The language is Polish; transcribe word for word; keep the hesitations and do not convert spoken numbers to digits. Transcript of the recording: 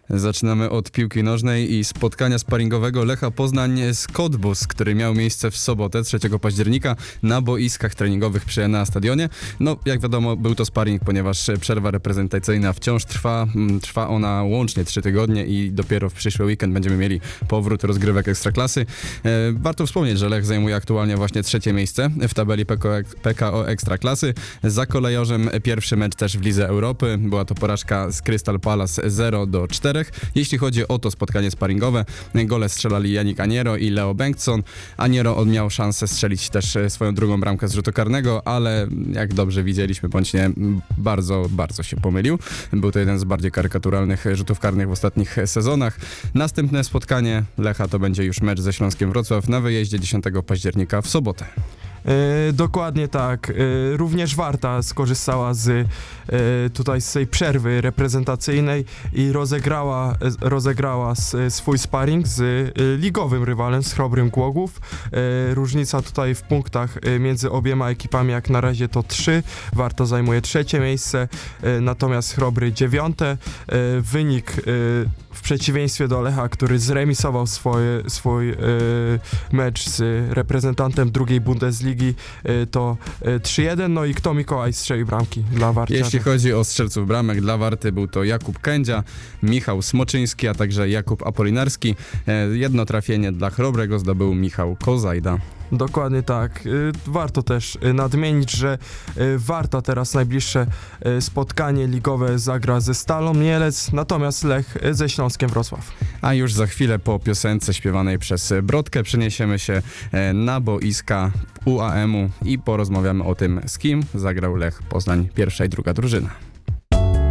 Zaczynamy od piłki nożnej i spotkania sparingowego Lecha Poznań z Cottbus, który miał miejsce w sobotę, trzeciego października na boiskach treningowych przy Enea Stadionie. No, jak wiadomo, był to sparing, ponieważ przerwa reprezentacyjna wciąż trwa. Trwa ona łącznie trzy tygodnie i dopiero w przyszły weekend będziemy mieli powrót rozgrywek Ekstraklasy. E, warto wspomnieć, że Lech zajmuje aktualnie właśnie trzecie miejsce w tabeli P K O Ekstraklasy. Za kolejorzem pierwszy mecz też w Lidze Europy. Była to porażka z Crystal Palace zero do czterech. Jeśli chodzi o to spotkanie sparingowe, gole strzelali Yannick Aniero i Leo Bengtsson. Aniero miał szansę strzelić też swoją drugą bramkę z rzutu karnego, ale jak dobrze widzieliśmy, bądź nie, bardzo, bardzo się pomylił. Był to jeden z bardziej karykaturalnych rzutów karnych w ostatnich sezonach. Następne spotkanie Lecha to będzie już mecz ze Śląskiem Wrocław na wyjeździe dziesiątego października w sobotę. E, dokładnie tak. E, również Warta skorzystała z e, tutaj z tej przerwy reprezentacyjnej i rozegrała, e, rozegrała s, swój sparring z e, ligowym rywalem, z Chrobrym Głogów. E, różnica tutaj w punktach e, między obiema ekipami jak na razie to trzy. Warta zajmuje trzecie miejsce, e, natomiast Chrobry dziewiąte. E, wynik e, w przeciwieństwie do Lecha, który zremisował swoje, swój e, mecz z reprezentantem drugiej Bundesligi, to trzy jeden, no i kto Mikołaj strzelił bramki dla Warty? Jeśli chodzi o strzelców bramek dla Warty, był to Jakub Kędzia, Michał Smoczyński, a także Jakub Apolinarski. Jedno trafienie dla Chrobrego zdobył Michał Kozajda. Dokładnie tak. Warto też nadmienić, że Warta teraz najbliższe spotkanie ligowe zagra ze Stalą Mielec, natomiast Lech ze Śląskiem Wrocław. A już za chwilę po piosence śpiewanej przez Brodkę przeniesiemy się na boiska U A M-u i porozmawiamy o tym, z kim zagrał Lech Poznań, pierwsza i druga drużyna.